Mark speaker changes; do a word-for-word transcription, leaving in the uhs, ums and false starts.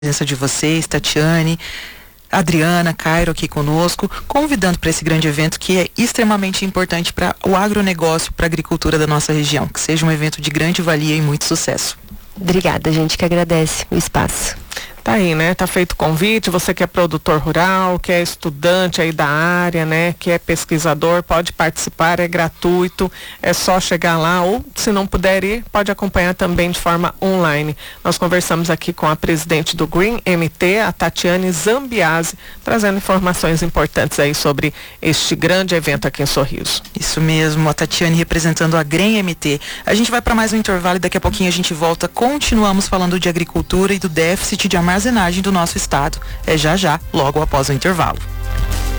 Speaker 1: presença de vocês, Tatiane, Adriana, Cairo aqui conosco, convidando para esse grande evento que é extremamente importante para o agronegócio, para a agricultura da nossa região. Que seja um evento de grande valia e muito sucesso.
Speaker 2: Obrigada, a gente que agradece o espaço.
Speaker 3: Tá aí, né? Tá feito o convite, você que é produtor rural, que é estudante aí da área, né? Que é pesquisador, pode participar, é gratuito, é só chegar lá ou, se não puder ir, pode acompanhar também de forma online. Nós conversamos aqui com a presidente do Green M T, a Tatiane Zambiase, trazendo informações importantes aí sobre este grande evento aqui em Sorriso.
Speaker 1: Isso mesmo, a Tatiane representando a Green M T. A gente vai para mais um intervalo e daqui a pouquinho a gente volta, continuamos falando de agricultura e do déficit de armazenagem do nosso estado. É já já, logo após o intervalo.